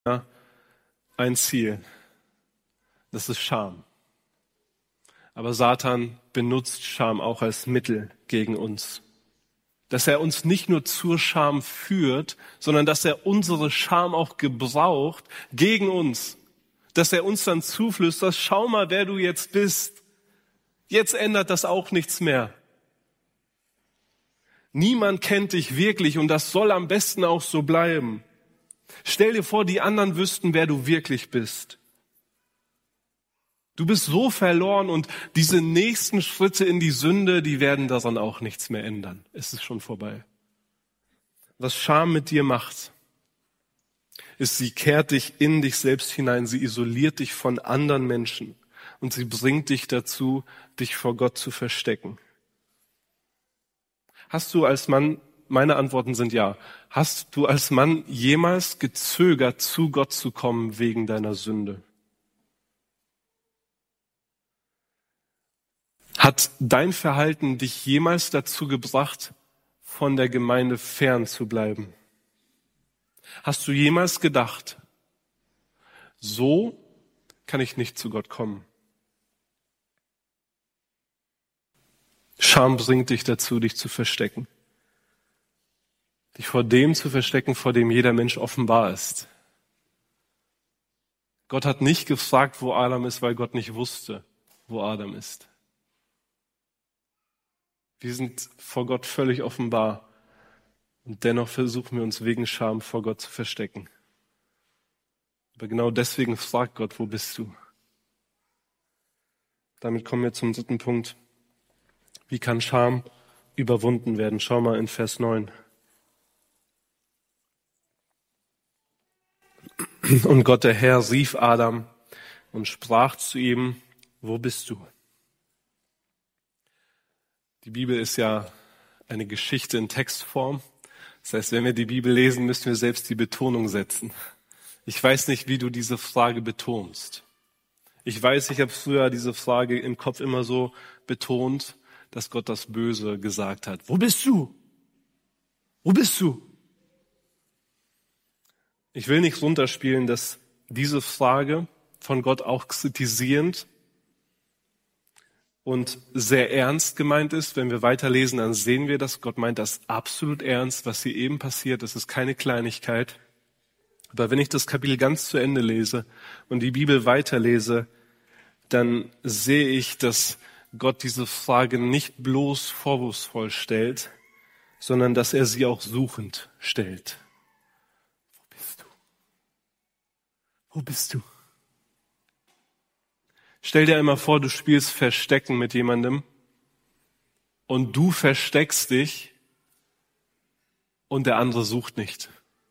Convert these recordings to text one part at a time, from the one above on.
ein Ziel. Das ist Scham. Aber Satan benutzt Scham auch als Mittel gegen uns. Dass er uns nicht nur zur Scham führt, sondern dass er unsere Scham auch gebraucht gegen uns. Dass er uns dann zuflüstert, schau mal, wer du jetzt bist. Jetzt ändert das auch nichts mehr. Niemand kennt dich wirklich und das soll am besten auch so bleiben. Stell dir vor, die anderen wüssten, wer du wirklich bist. Du bist so verloren und diese nächsten Schritte in die Sünde, die werden daran auch nichts mehr ändern. Es ist schon vorbei. Was Scham mit dir macht, ist, sie kehrt dich in dich selbst hinein, sie isoliert dich von anderen Menschen und sie bringt dich dazu, dich vor Gott zu verstecken. Hast du als Mann, meine Antworten sind ja, hast du als Mann jemals gezögert, zu Gott zu kommen wegen deiner Sünde? Hat dein Verhalten dich jemals dazu gebracht, von der Gemeinde fern zu bleiben? Hast du jemals gedacht, so kann ich nicht zu Gott kommen? Scham bringt dich dazu, dich zu verstecken. Dich vor dem zu verstecken, vor dem jeder Mensch offenbar ist. Gott hat nicht gefragt, wo Adam ist, weil Gott nicht wusste, wo Adam ist. Wir sind vor Gott völlig offenbar und dennoch versuchen wir uns wegen Scham vor Gott zu verstecken. Aber genau deswegen fragt Gott, wo bist du? Damit kommen wir zum dritten Punkt. Wie kann Scham überwunden werden? Schau mal in Vers 9. Und Gott der Herr rief Adam und sprach zu ihm, wo bist du? Die Bibel ist ja eine Geschichte in Textform. Das heißt, wenn wir die Bibel lesen, müssen wir selbst die Betonung setzen. Ich weiß nicht, wie du diese Frage betonst. Ich weiß, ich habe früher diese Frage im Kopf immer so betont, dass Gott das Böse gesagt hat. Wo bist du? Wo bist du? Ich will nicht runterspielen, dass diese Frage von Gott auch kritisierend und sehr ernst gemeint ist. Wenn wir weiterlesen, dann sehen wir, dass Gott meint das absolut ernst, was hier eben passiert. Das ist keine Kleinigkeit. Aber wenn ich das Kapitel ganz zu Ende lese und die Bibel weiterlese, dann sehe ich, dass Gott diese Frage nicht bloß vorwurfsvoll stellt, sondern dass er sie auch suchend stellt. Wo bist du? Wo bist du? Stell dir einmal vor, du spielst Verstecken mit jemandem und du versteckst dich und der andere sucht nicht.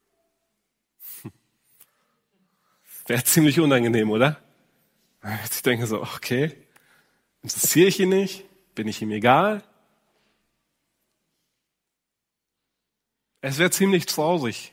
Wäre ziemlich unangenehm, oder? Ich denke so, okay, interessiere ich ihn nicht? Bin ich ihm egal? Es wäre ziemlich traurig.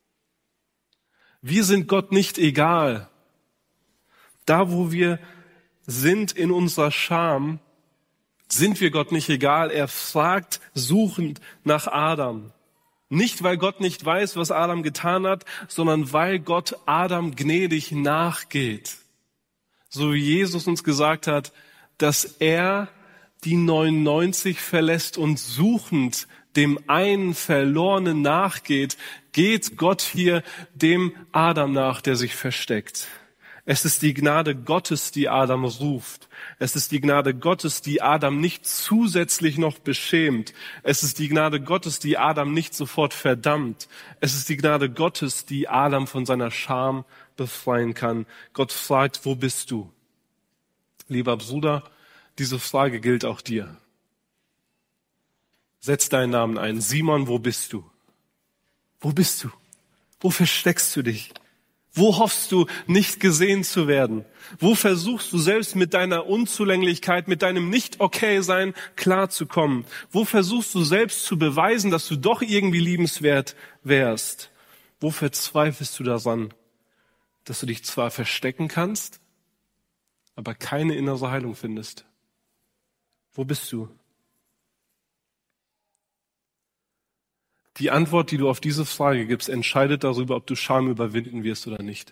Wir sind Gott nicht egal. Da, wo wir sind in unserer Scham, sind wir Gott nicht egal. Er fragt suchend nach Adam. Nicht, weil Gott nicht weiß, was Adam getan hat, sondern weil Gott Adam gnädig nachgeht. So wie Jesus uns gesagt hat, dass er die 99 verlässt und suchend dem einen Verlorenen nachgeht, geht Gott hier dem Adam nach, der sich versteckt. Es ist die Gnade Gottes, die Adam ruft. Es ist die Gnade Gottes, die Adam nicht zusätzlich noch beschämt. Es ist die Gnade Gottes, die Adam nicht sofort verdammt. Es ist die Gnade Gottes, die Adam von seiner Scham befreien kann. Gott fragt, wo bist du? Lieber Bruder, diese Frage gilt auch dir. Setz deinen Namen ein. Simon, wo bist du? Wo bist du? Wo versteckst du dich? Wo hoffst du, nicht gesehen zu werden? Wo versuchst du selbst mit deiner Unzulänglichkeit, mit deinem Nicht-Okay-Sein klarzukommen? Wo versuchst du selbst zu beweisen, dass du doch irgendwie liebenswert wärst? Wo verzweifelst du daran, dass du dich zwar verstecken kannst, aber keine innere Heilung findest? Wo bist du? Die Antwort, die du auf diese Frage gibst, entscheidet darüber, ob du Scham überwinden wirst oder nicht.